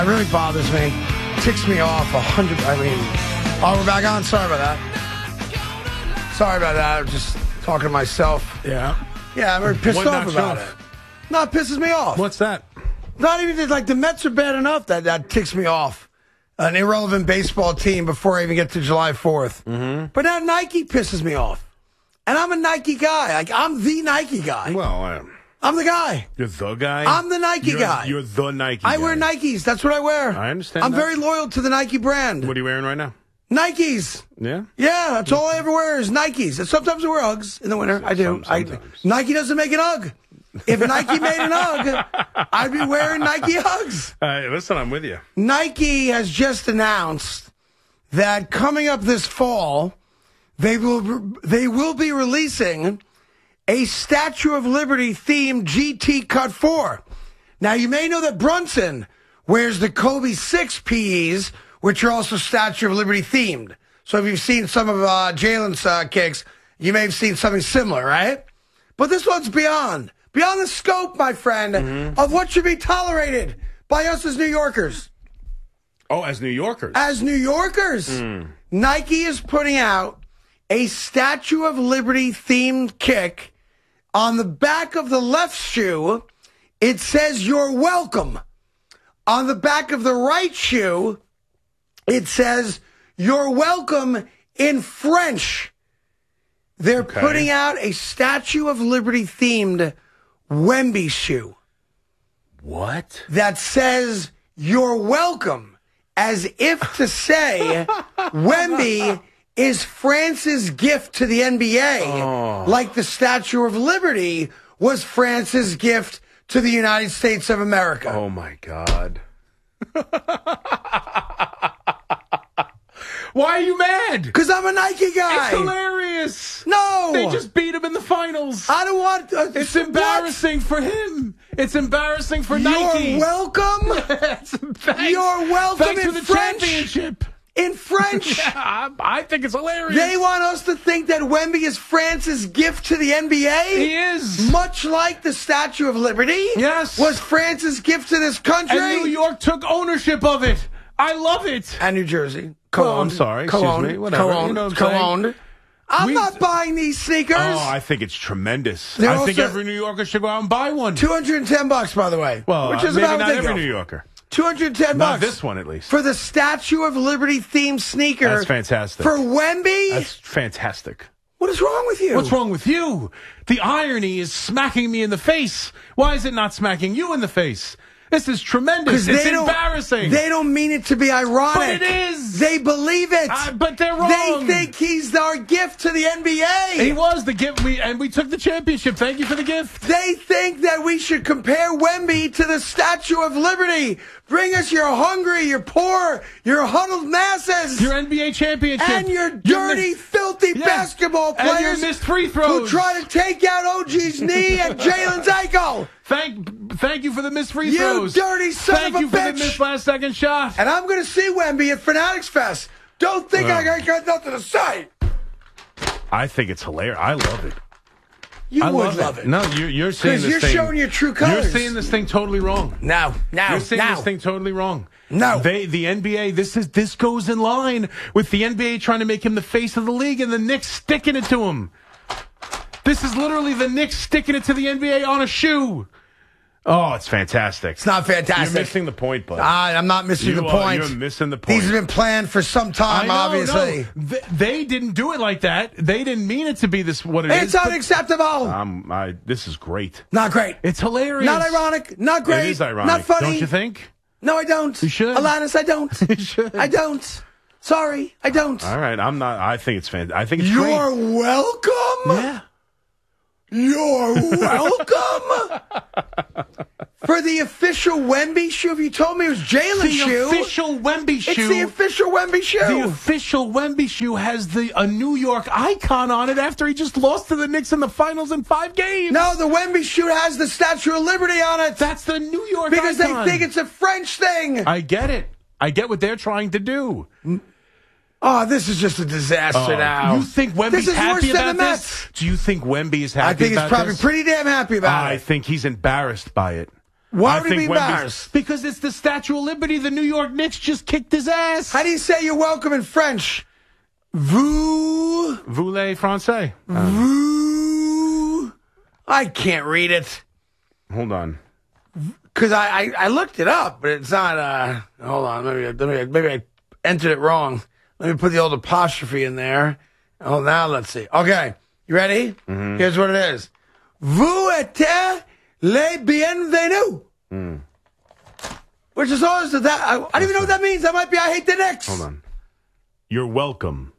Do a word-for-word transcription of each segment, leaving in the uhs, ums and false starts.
It really bothers me. Ticks me off a hundred. I mean, oh, we're back on. Sorry about that. Sorry about that. I'm just talking to myself. Yeah. Yeah, I'm very pissed What off knocks about you it. off? No, it pisses me off. What's that? Not even like the Mets are bad enough that that ticks me off. An irrelevant baseball team before I even get to July fourth. Mm-hmm. But now Nike pisses me off, and I'm a Nike guy. Like I'm the Nike guy. Well, um, I'm the guy. you're the guy. I'm the Nike you're, guy. You're the Nike. I guy. wear Nikes. That's what I wear. I understand I'm that. very loyal to the Nike brand. What are you wearing right now? Nikes. Yeah. Yeah, that's all I ever wear is Nikes. And sometimes I wear Uggs in the winter. I do. Some- I, sometimes. Nike doesn't make an Ugg. If Nike made an Ugg, I'd be wearing Nike Uggs. Uh, listen, I'm with you. Nike has just announced that coming up this fall, they will they will be releasing a Statue of Liberty themed G T Cut four. Now, you may know that Brunson wears the Kobe six P Es, which are also Statue of Liberty themed. So if you've seen some of uh, Jalen's uh, kicks, you may have seen something similar, right? But this one's beyond. Beyond the scope, my friend, mm-hmm. of what should be tolerated by us as New Yorkers. Oh, as New Yorkers. As New Yorkers, mm. Nike is putting out a Statue of Liberty themed kick. On the back of the left shoe, it says, "You're welcome." On the back of the right shoe, it says, "You're welcome" in French. They're okay. putting out a Statue of Liberty themed Wemby shoe. What? That says, "You're welcome," as if to say Wemby is France's gift to the N B A, oh. like the Statue of Liberty was France's gift to the United States of America. Oh, my God. Why are you mad? Because I'm a Nike guy. It's hilarious. No. They just beat him in the finals. I don't want... Uh, it's embarrassing what? for him. It's embarrassing for You're Nike. You're welcome. You're welcome Thanks in for the French. championship. In French. Yeah, I, I think it's hilarious. They want us to think that Wemby is France's gift to the N B A? He is. Much like the Statue of Liberty? Yes. Was France's gift to this country? And New York took ownership of it. I love it. And New Jersey. Co-owned. Well, I'm sorry. Co-owned. Excuse me. Whatever. Co-owned. You know what I'm Co-owned. saying? I'm we, not buying these sneakers. Oh, I think it's tremendous. They're I think also, every New Yorker should go out and buy one. two hundred ten bucks, by the way. Well, which is maybe about not ridiculous. every New Yorker. two hundred ten Not bucks. this one, at least. For the Statue of Liberty themed sneaker. That's fantastic. For Wemby? That's fantastic. What is wrong with you? What's wrong with you? The irony is smacking me in the face. Why is it not smacking you in the face? This is tremendous. It's they embarrassing. They don't mean it to be ironic. But it is. They believe it. Uh, but they're wrong. They think he's our gift to the N B A. He was the gift, we, and we took the championship. Thank you for the gift. They think that we should compare Wemby to the Statue of Liberty. Bring us your hungry, your poor, your huddled masses. Your N B A championship. And your dirty, your filthy yeah. basketball players. And your missed free throws. Who try to take out O G's knee and Jalen's ankle. Thank, thank you for the missed free you throws. You dirty son thank of a you bitch. for the missed last second shot. And I'm going to see Wemby at Fanatics Fest. Don't think uh, I got nothing to say. I think it's hilarious. I love it. You I would love, love it. it. No, you're, you're seeing this you're thing. showing your true colors. You're seeing this thing totally wrong. No, no, You're seeing no. this thing totally wrong. No. They, the N B A, this is this goes in line with the N B A trying to make him the face of the league and the Knicks sticking it to him. This is literally the Knicks sticking it to the N B A on a shoe. Oh, it's fantastic. It's not fantastic. You're missing the point, bud. Uh, I'm not missing you the are, point. You're missing the point. These have been planned for some time, I know, obviously. No. They, they didn't do it like that. They didn't mean it to be this what it it's is. It's unacceptable. Um, I, this is great. Not great. It's hilarious. Not ironic. Not great. It is ironic. Not funny. Don't you think? No, I don't. You should. Alanis, I don't. You should. I don't. Sorry, I don't. All right, I'm not. I think it's fantastic. I think it's You're great. welcome. Yeah. You're welcome. For the official Wemby shoe, if you told me it was Jalen's shoe. The official Wemby shoe. It's the official Wemby shoe. The official Wemby shoe has the a New York icon on it after he just lost to the Knicks in the finals in five games. No, the Wemby shoe has the Statue of Liberty on it. That's the New York because icon. Because they think it's a French thing. I get it. I get what they're trying to do. Oh, this is just a disaster uh, now. You think Wemby's this is happy worse than about the Mets. this? Do you think Wemby is happy about this? I think he's probably this? pretty damn happy about I it. I think he's embarrassed by it. Why I would he think be Wemby's- embarrassed? Because it's the Statue of Liberty. The New York Knicks just kicked his ass. How do you say you're welcome in French? Vous, Voulez français? Uh, vous. I can't read it hold on. because I, I, I looked it up, but it's not. Uh, hold on, maybe I- maybe I, maybe I entered it wrong. Let me put the old apostrophe in there. Oh, now let's see. Okay, you ready? Mm-hmm. Here's what it is. Vous êtes les bienvenus. Mm. Which is always that. I, I don't even know what that means. That might be I hate the Knicks. Hold on. You're welcome.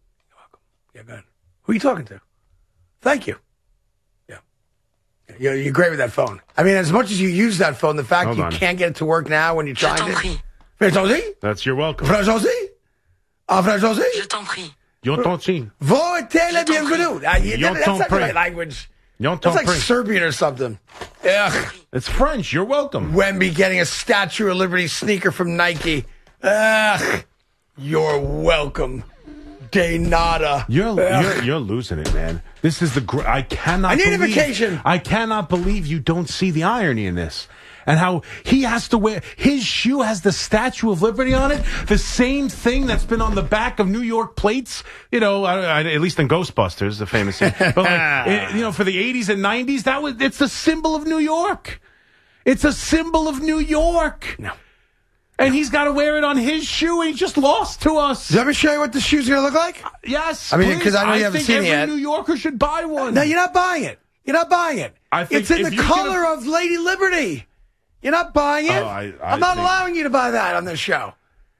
Yeah, good. Who are you talking to? Thank you. Yeah. You're, you're great with that phone. I mean, as much as you use that phone, the fact Hold you on. can't get it to work now when you're Je trying t'en to. prie. François? That's you're welcome. François? Ah, François? Je t'en prie. Yon ton chi. Vous êtes les bienvenus. Ah, you- Yon That's ton not the prie. right language. Yon That's ton like prie. Serbian or something. Ugh. It's French. You're welcome. Wemby getting a Statue of Liberty sneaker from Nike. Ugh. You're welcome. De nada. You're, Ugh. you're you're losing it, man. This is the gr- I cannot. I need a believe, vacation. I cannot believe you don't see the irony in this, and how he has to wear his shoe has the Statue of Liberty on it, the same thing that's been on the back of New York plates. You know, I, I, at least in Ghostbusters, the famous scene. But like, it, you know, for the eighties and nineties, that was it's a symbol of New York. It's a symbol of New York. No. And he's got to wear it on his shoe, and he just lost to us. Let me show you what the shoe's going to look like? Yes, I mean, please. 'cause I know you haven't think seen it every yet. New Yorker should buy one. No, you're not buying it. You're not buying it. I think it's in if the you color can- of Lady Liberty. You're not buying it. Oh, I- I I'm not think- allowing you to buy that on this show.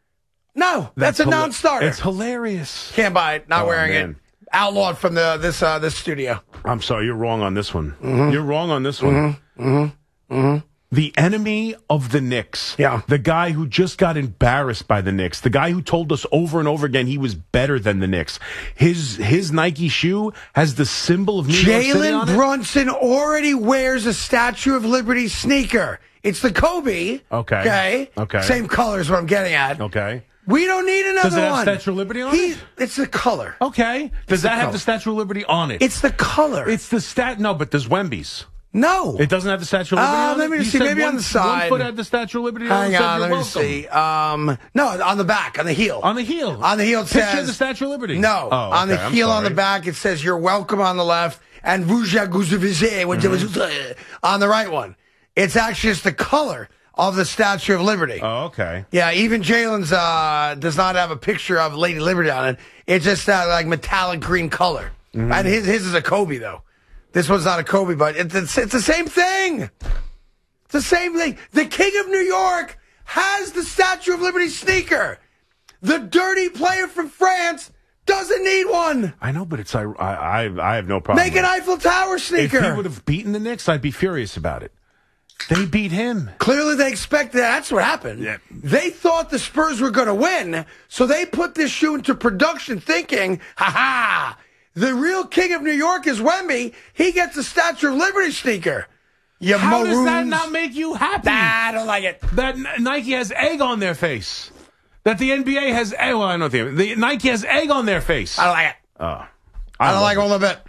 No, that's, a hila- non-starter. It's hilarious. Can't buy it. Not Oh, wearing man. it. Outlawed from the this uh, this studio. I'm sorry, you're wrong on this one. Mm-hmm. You're wrong on this one. Mm-hmm. Mm-hmm. The enemy of the Knicks. Yeah. The guy who just got embarrassed by the Knicks. The guy who told us over and over again he was better than the Knicks. His his Nike shoe has the symbol of New York City on Jalen it. Brunson already wears a Statue of Liberty sneaker. It's the Kobe. Okay. Okay. Okay. Same color is what I'm getting at. Okay. We don't need another Does it have one. Statue of Liberty on He- it? It's the color. Okay. Does the that have color. the Statue of Liberty on it? It's the color. It's the stat. No, but there's Wemby's. no. It doesn't have the Statue of Liberty Uh, on let it? me You see, said maybe one, on the side. One foot had the Statue of Liberty on it. Hang and said, on, "You're let me welcome." see. Um, no, on the back, on the heel. On the heel. On the heel it Picture says of the Statue of Liberty. No, Oh, on the okay, I'm heel on the sorry. back it says "You're welcome" on the left, and "Vous êtes on the right one. It's actually just the color of the Statue of Liberty. Oh, okay. Yeah, even Jalen's uh, does not have a picture of Lady Liberty on it. It's just that like metallic green color, Mm-hmm. and his his is a Kobe though. This one's not a Kobe, but it's, it's it's the same thing. It's the same thing. The King of New York has the Statue of Liberty sneaker. The dirty player from France doesn't need one. I know, but it's I I I have no problem. Make an with it. Eiffel Tower If sneaker. he would have beaten the Knicks, I'd be furious about it. They beat him. Clearly, they expected that. That's what happened. Yeah. They thought the Spurs were going to win, so they put this shoe into production thinking, ha ha, the real king of New York is Wemby. He gets a Statue of Liberty sneaker. You How maroons. does that not make you happy? Nah, I don't like it. That N- Nike has egg on their face. That the N B A has egg. Well, I know the, the Nike has egg on their face. I don't like it. Oh, I don't love like it it. one little bit.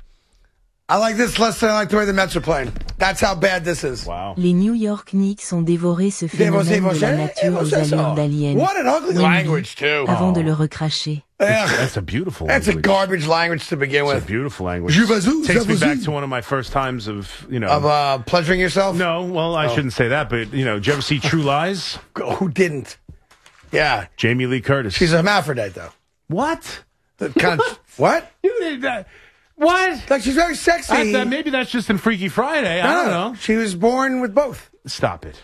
I like this less than I like the way the Mets are playing. That's how bad this is. Wow. Les New York Knicks ont dévoré ce phénomène de la nature aux allures d'aliens What an ugly Wemby, language, too. avant de le recracher. Ugh. That's a beautiful That's a language. garbage language to begin It's a with. beautiful language. Je vous- Takes je me vous- back to one of my first times of, you know. Of uh, pleasuring yourself? no, well, I shouldn't say that, but, you know, did you ever see True Lies? Who didn't? Yeah. Jamie Lee Curtis. She's a hermaphrodite, though. What? The kind of, what? You did that. What? Like, she's very sexy. I, that, maybe that's just in Freaky Friday. I No, don't no, know. She was born with both. Stop it.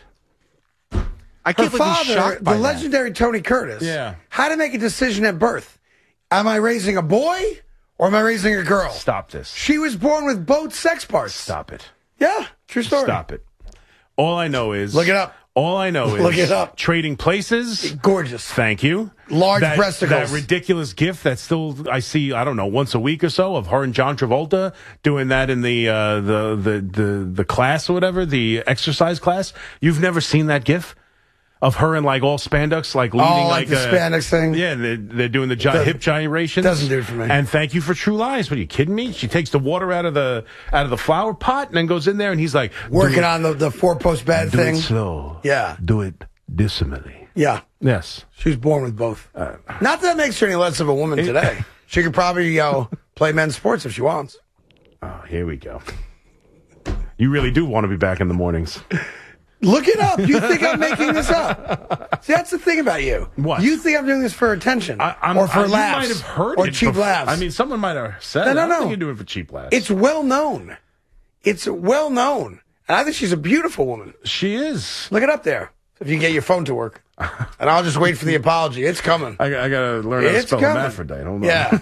I Her can't believe he's father, shocked by the that. legendary Tony Curtis, Yeah. had to make a decision at birth. Am I raising a boy or am I raising a girl? Stop this. She was born with both sex parts. Stop it. Yeah, true story. Stop it. All I know is Look it up. All I know is Look it up. Trading Places. Gorgeous. Thank you. Large that, breasticles. That ridiculous gift that still I see. I don't know once a week or so of her and John Travolta doing that in the uh, the, the the the class or whatever, the exercise class. You've never seen that gif? of her in like all spandex, like leading oh, like like the a, spandex thing. Yeah, they're, they're doing the gy- Doesn't- hip gyrations. doesn't do it for me. And thank you for True Lies. What are you kidding me? She takes the water out of the out of the flower pot and then goes in there and he's like Working "Do it- on the, the four post bed do thing. it slow. Yeah. Do it dissimally. Yeah. Yes. She was born with both. Uh, Not that that makes her any less of a woman today. She could probably you know, play men's sports if she wants. Oh, here we go. You really do want to be back in the mornings. Look it up. You think I'm making this up? See, that's the thing about you. What? You think I'm doing this for attention I, I'm, or for I, laughs You might have heard or it cheap before. laughs. I mean, someone might have said No, it. no, I don't no. think you're doing it for cheap laughs. It's well known. It's well known. And I think she's a beautiful woman. She is. Look it up there. If you can get your phone to work. And I'll just wait for the apology. It's coming. I, I got to learn how to It's spell coming. hermaphrodite. Hold on.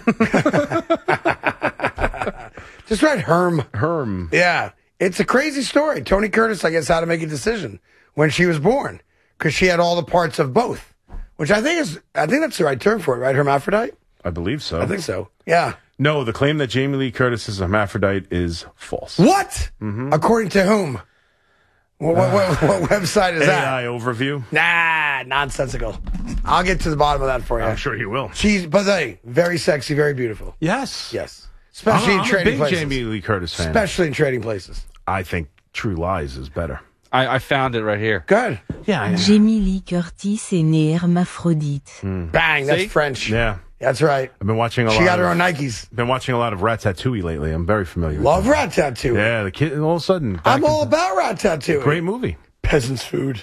Yeah. Just write Herm. Herm. Yeah. It's a crazy story. Tony Curtis, I guess, had to make a decision when she was born because she had all the parts of both, which I think is, I think that's the right term for it, right? Hermaphrodite? I believe so. I think so. Yeah. No, the claim that Jamie Lee Curtis is a hermaphrodite is false. What? Mm-hmm. According to whom? What, what, what, what website is A that? I overview. Nah, nonsensical. I'll get to the bottom of that for you. I'm sure you will. She's, but hey, very sexy, very beautiful. Yes. Yes. Especially I'm, in I'm trading a big places. Jamie Lee Curtis fan. Especially in trading places. I think True Lies is better. I, I found it right here. Good. Yeah. Jamie Lee Curtis est née hermaphrodite. Mm. Bang, that's See? French. Yeah. That's right. I've been watching a She lot. got her of, own Nikes. Been watching a lot of Ratatouille lately. I'm very familiar. Love with Ratatouille. that. Yeah, the kid. All of a sudden, back I'm in- all about Ratatouille. great movie. Peasants' food.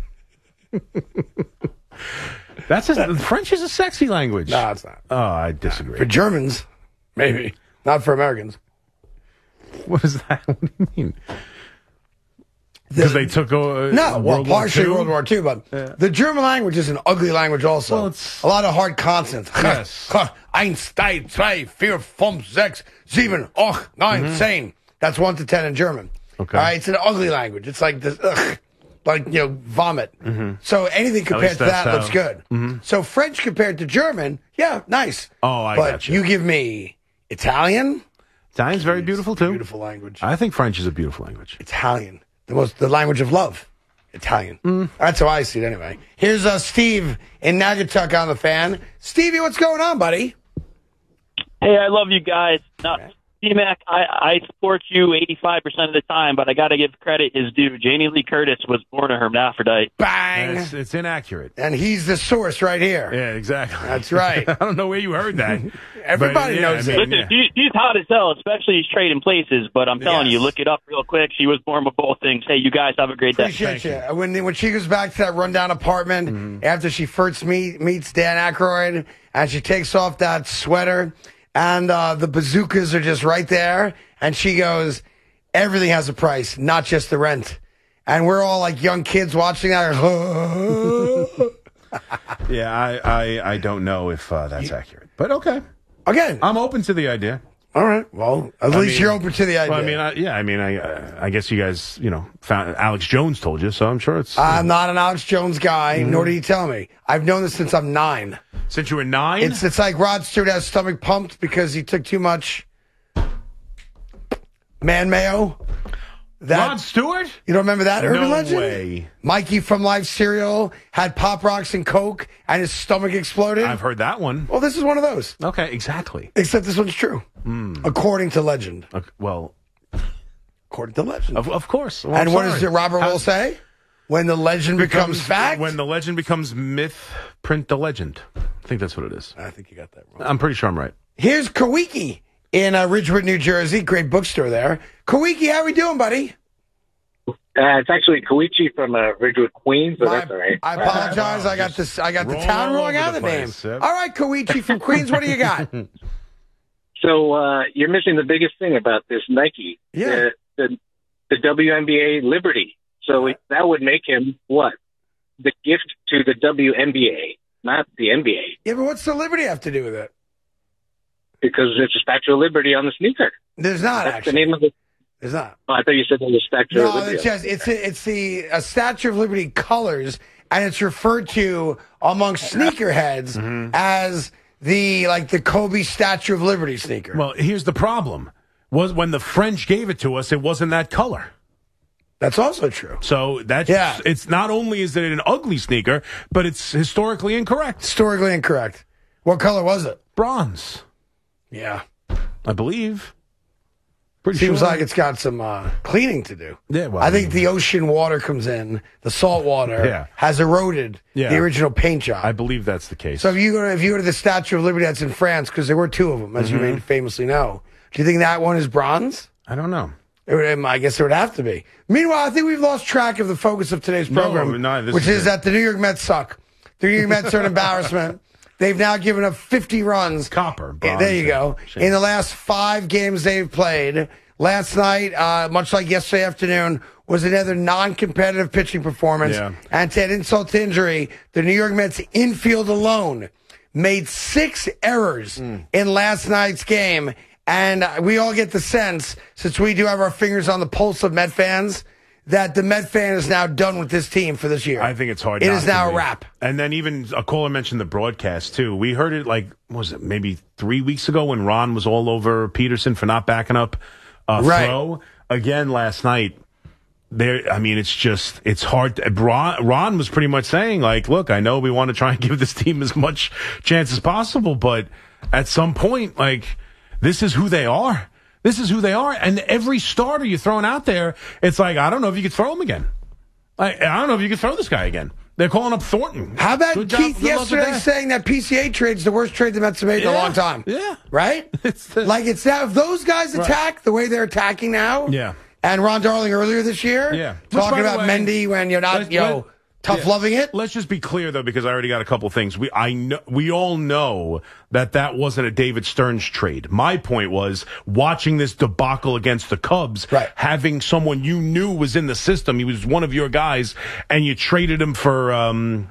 That's a, French is a sexy language. No, it's not. Oh, I disagree. For Germans, maybe. Not for Americans. What is that? What do you mean? Because they took uh, No, well, World War partially Two? World War Two, but the German language is an ugly language also. Well, it's- a lot of hard consonants. Yes. Eins, zwei, drei, vier, fünf, sechs, sieben, acht, nine, zehn. That's one to ten in German. Okay. All right, it's an ugly language. It's like this, ugh, like, you know, vomit. So anything compared least to that that's looks how- good. So French compared to German, yeah, nice. Oh, I but got you. you give me Italian, Italian's very beautiful too. beautiful language. I think French is a beautiful language. Italian. The most, the language of love. Italian. Mm. That's how I see it anyway. Here's uh, Steve in Naugatuck on the fan. Stevie, what's going on, buddy? Hey, I love you guys. Now, T-Mac, I, I support you eighty-five percent of the time, but I got to give credit his due. Jamie Lee Curtis was born a hermaphrodite. Bang! It's, it's inaccurate. And he's the source right here. Yeah, exactly. That's right. I don't know where you heard that. Everybody But, yeah, knows I it. mean, Listen, yeah. she, she's hot as hell, especially he's trading places, but I'm telling Yes. you, look it up real quick. She was born with both things. Hey, you guys have a great day. Appreciate Thank you. When when she goes back to that rundown apartment Mm-hmm. after she first meet, meets Dan Aykroyd and she takes off that sweater and uh, the bazookas are just right there and she goes, everything has a price, not just the rent. And we're all like young kids watching that. Yeah, I, I, I don't know if uh, that's accurate. But okay. Again, I'm open to the idea. all right. Well, at I least mean- you're open to the idea. Well, I mean, I, yeah, I mean, I, uh, I guess you guys, you know, found Alex Jones told you, so I'm sure it's. I'm not an Alex Jones guy, Mm-hmm. nor did he tell me. I've known this since I'm nine. Since you were nine, It's it's like Rod Stewart has stomach pumped because he took too much man mayo. That Rod Stewart. you don't remember that urban No legend? way. Mikey from Life Cereal had Pop Rocks and Coke, and his stomach exploded. I've heard that one. Well, this is one of those, Okay, exactly. except this one's true, Hmm. according to legend. Okay, well, According to legend. of, of course. Well, and I'm what does sorry. it Robert How- will say? When the legend becomes, fact. When the legend becomes myth, print the legend. I think that's what it is. I think you got that wrong. I'm pretty sure I'm right. Here's Kawiki in uh, Ridgewood, New Jersey. Great bookstore there. Kawiki, how we doing, buddy? Uh, it's actually Koichi from uh, Ridgewood, Queens, but My- that's all right. I apologize. I got this. I got the rolling town all wrong over and the the name. place, yep. All right, Koichi from Queens. What do you got? So uh, you're missing the biggest thing about this Nike, Yeah. the, the, the W N B A Liberty. So it, that would make him what? The gift to the W N B A, not the N B A, Yeah, but what's the Liberty have to do with it? because it's a Statue of Liberty on the sneaker. There's not That's actually. the name of it. There's not. Oh, I thought you said there was a Statue of No, Liberty. it's just it's it's the a Statue of Liberty colors, and it's referred to amongst sneakerheads Mm-hmm. as the like the Kobe Statue of Liberty sneaker. Well, here's the problem: was when the French gave it to us, it wasn't that color. That's also true. So that's Yeah. it's not only is it an ugly sneaker, but it's historically incorrect. Historically incorrect. What color was it? Bronze, Yeah. I believe. Pretty Seems sure. like it's got some uh, cleaning to do. Yeah, well, I I think mean- the ocean water comes in, the salt water Yeah. has eroded Yeah. the original paint job. I believe that's the case. So if you go to, if you go to the Statue of Liberty that's in France, because there were two of them, as Mm-hmm. you may famously know, do you think that one is bronze? I don't know. It would, I guess it would have to be. Meanwhile, I think we've lost track of the focus of today's No, program, no, this which is is, it. that the New York Mets suck. The New York Mets are an embarrassment. They've now given up fifty runs. Copper. Yeah, bronze, there you go. shame. In the last five games they've played. Last night, uh, much like yesterday afternoon, was another non-competitive pitching performance. Yeah. And to add insult to injury, the New York Mets infield alone made six errors Mm. in last night's game. And we all get the sense, since we do have our fingers on the pulse of Met fans, that the Met fan is now done with this team for this year. I think it's hard. It not is to now be. a wrap. And then even a caller mentioned the broadcast too. We heard it like what was it maybe three weeks ago when Ron was all over Peterson for not backing up a Right. throw again last night. There, I mean, it's just it's hard. To, Ron, Ron was pretty much saying like, "Look, I know we want to try and give this team as much chance as possible, but at some point, like, this is who they are." This is who they are. And every starter you're throwing out there, it's like, I don't know if you could throw him again. I, I don't know if you could throw this guy again. They're calling up Thornton. How about Good job- Keith good luck with yesterday that. saying that P C A trade's the worst trade the Mets have made in a Yeah. long time? Yeah. Right? It's the- like it's now, if those guys attack the way they're attacking now, Yeah. and Ron Darling earlier this year, Yeah. Which, by talking the about way, Mendy when you're not, let's- you know, let- tough yeah. loving it. Let's just be clear though, because I already got a couple things. We I know we all know that that wasn't a David Stearns trade. My point was watching this debacle against the Cubs, Right. having someone you knew was in the system. He was one of your guys, and you traded him for. Um,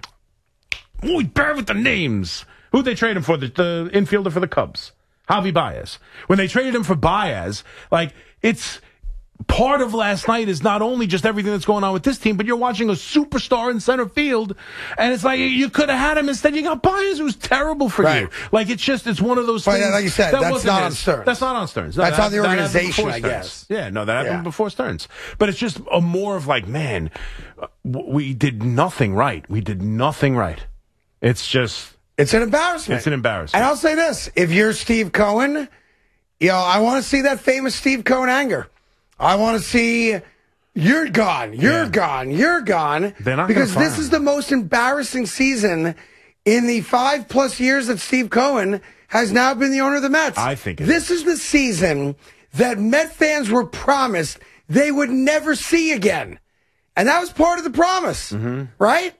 oh, bear with the names. Who'd they trade him for? The, the infielder for the Cubs, Javi Baez. When they traded him for Baez, like it's. Part of last night is not only just everything that's going on with this team, but you're watching a superstar in center field, and it's like you could have had him instead. You got Baez, who's terrible for Right. you. Like it's just it's one of those But things. like you said, that that's wasn't not on his. Stearns. That's not on Stearns. No, That's that- on the that happened organization, before I Stearns. guess. Yeah, no, that happened Yeah. before Stearns. But it's just a more of like, man, w- we did nothing right. We did nothing right. It's just It's an embarrassment. It's an embarrassment. And I'll say this: if you're Steve Cohen, you know, I want to see that famous Steve Cohen anger. I want to see. You're gone. You're Yeah. gone. You're gone. They're not because gonna this fire is him. the most embarrassing season in the five plus years that Steve Cohen has now been the owner of the Mets. I think it this is the season that Met fans were promised they would never see again, and that was part of the promise, Mm-hmm. right?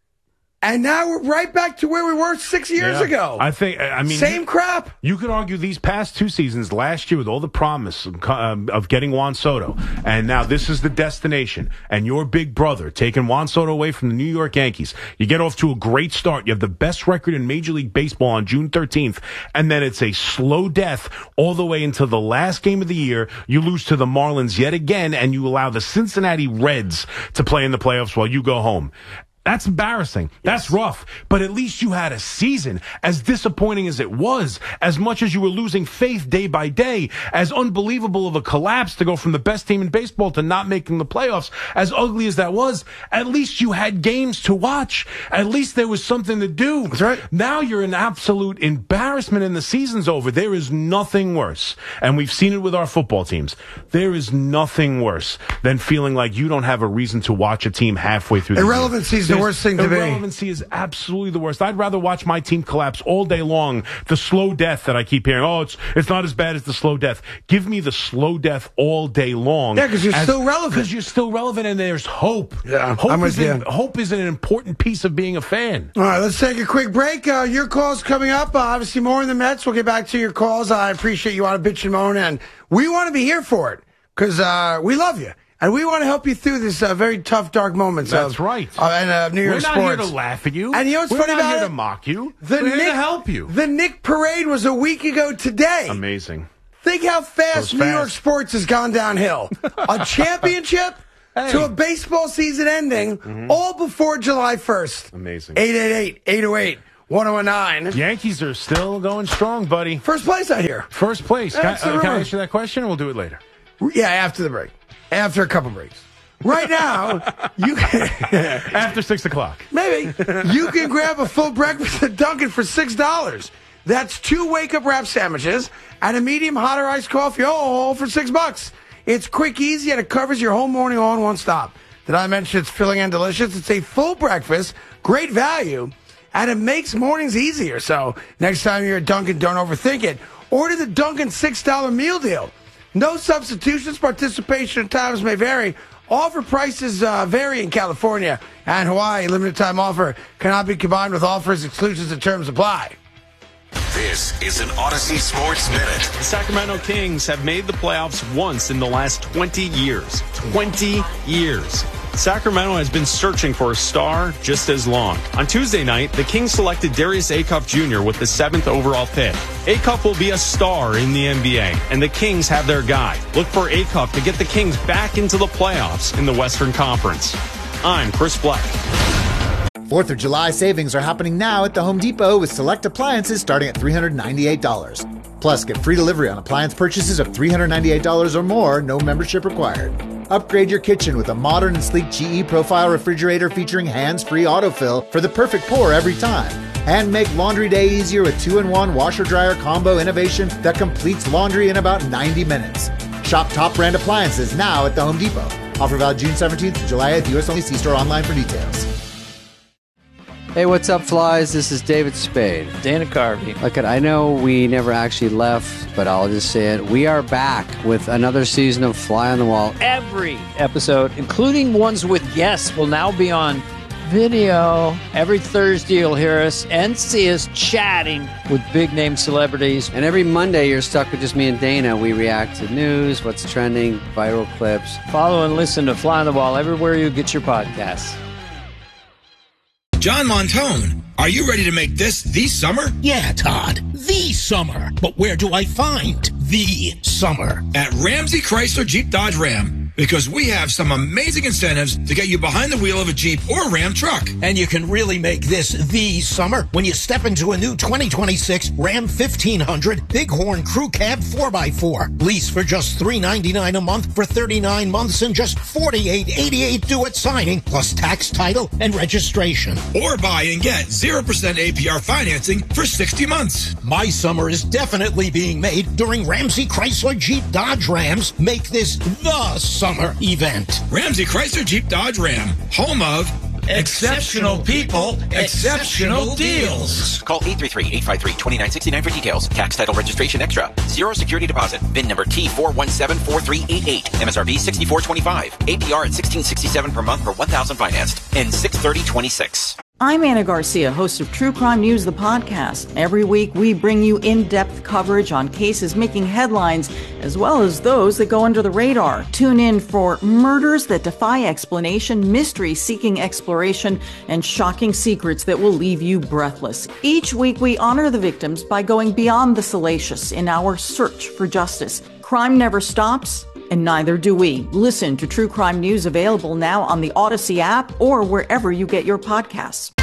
And now we're right back to where we were six years Yeah. ago. I think. I mean, Same you- crap. You could argue these past two seasons, last year with all the promise of, um, of getting Juan Soto, and now this is the destination, and your big brother taking Juan Soto away from the New York Yankees. You get off to a great start. You have the best record in Major League Baseball on June thirteenth, and then it's a slow death all the way into the last game of the year. You lose to the Marlins yet again, and you allow the Cincinnati Reds to play in the playoffs while you go home. That's embarrassing. That's rough. But at least you had a season. As disappointing as it was, as much as you were losing faith day by day, as unbelievable of a collapse to go from the best team in baseball to not making the playoffs, as ugly as that was, at least you had games to watch. At least there was something to do. That's right. Now you're an absolute embarrassment and the season's over. There is nothing worse. And we've seen it with our football teams. There is nothing worse than feeling like you don't have a reason to watch a team halfway through the year. Irrelevancy is the There's- worst thing to be. Irrelevancy is absolutely the worst. I'd rather watch my team collapse all day long. The slow death that I keep hearing. Oh, it's it's not as bad as the slow death. Give me the slow death all day long. Yeah, 'cause you're As- still relevant. Because you're still relevant, and there's hope. Yeah, hope I'm is with an, you. hope is an important piece of being a fan. All right, let's take a quick break. Uh, your calls coming up. Uh, obviously, more in the Mets. We'll get back to your calls. I appreciate you want to bitch and moan, and we want to be here for it because uh, we love you. And we want to help you through this uh, very tough, dark moments. That's of, right. Uh, and uh, New York We're not sports. here to laugh at you. And you know what's We're funny not about here it? to mock you. The We're here Nick, to help you. The Nick Parade was a week ago today. Amazing. Think how fast Goes New fast. York sports has gone downhill. A championship Hey. to a baseball season ending, all before July first. Amazing. eight eight eight, eight oh eight, one oh nine. Yankees are still going strong, buddy. First place out here. First place. Can, That's the uh, can I rumor. ask you that question, or we'll do it later? Yeah, after the break. After a couple breaks. right now, you can, after six o'clock, maybe you can grab a full breakfast at Dunkin' for six dollars. That's two wake-up wrap sandwiches and a medium hot or iced coffee, all for six bucks. It's quick, easy, and it covers your whole morning all in one stop. Did I mention it's filling and delicious? It's a full breakfast, great value, and it makes mornings easier. So next time you're at Dunkin', don't overthink it. Order the Dunkin' six dollar meal deal. No substitutions. Participation at times may vary. Offer prices uh, vary in California and Hawaii. Limited time offer cannot be combined with offers, exclusions, and terms apply. This is an Odyssey Sports Minute. The Sacramento Kings have made the playoffs once in the last twenty years. twenty years. Sacramento has been searching for a star just as long. On Tuesday night, the Kings selected Darius Acuff Junior with the seventh overall pick. Acuff will be a star in the N B A, and the Kings have their guy. Look for Acuff to get the Kings back into the playoffs in the Western Conference. I'm Chris Black. fourth of July savings are happening now at the Home Depot with select appliances starting at three hundred ninety-eight dollars. Plus, get free delivery on appliance purchases of three hundred ninety-eight dollars or more, no membership required. Upgrade your kitchen with a modern and sleek G E Profile refrigerator featuring hands-free autofill for the perfect pour every time. And make laundry day easier with two in one washer-dryer combo innovation that completes laundry in about ninety minutes. Shop top brand appliances now at the Home Depot. Offer valid June seventeenth to July eighth. U S only. See store online for details. Hey, what's up, flies? This is David Spade. Dana Carvey. Look, I know we never actually left, but I'll just say it. We are back with another season of Fly on the Wall. Every episode, including ones with guests, will now be on video. Every Thursday, you'll hear us and see us chatting with big-name celebrities. And every Monday, you're stuck with just me and Dana. We react to news, what's trending, viral clips. Follow and listen to Fly on the Wall everywhere you get your podcasts. John Montone, are you ready to make this the summer? Yeah, Todd, the summer. But where do I find the summer? At Ramsey Chrysler Jeep Dodge Ram. Because we have some amazing incentives to get you behind the wheel of a Jeep or Ram truck. And you can really make this the summer when you step into a new twenty twenty-six Ram fifteen hundred Bighorn Crew Cab four by four. Lease for just three hundred ninety-nine dollars a month for thirty-nine months and just forty-eight eighty-eight due at signing, plus tax, title, and registration. Or buy and get zero percent A P R financing for sixty months. My summer is definitely being made during Ramsey Chrysler Jeep Dodge Rams Make This the Summer event. Ramsey Chrysler Jeep Dodge Ram, home of exceptional people, exceptional deals. Call eight three three, eight five three, two nine six nine for details. Tax, title, registration extra. Zero security deposit. V I N number T four one seven four three eight eight. M S R V sixty-four twenty-five. A P R at sixteen sixty-seven per month per one thousand financed. And six thirty twenty-six. I'm Anna Garcia, host of True Crime News, the podcast. Every week, we bring you in-depth coverage on cases making headlines, as well as those that go under the radar. Tune in for murders that defy explanation, mysteries seeking exploration, and shocking secrets that will leave you breathless. Each week, we honor the victims by going beyond the salacious in our search for justice. Crime never stops, and neither do we. Listen to True Crime News, available now on the Odyssey app or wherever you get your podcasts.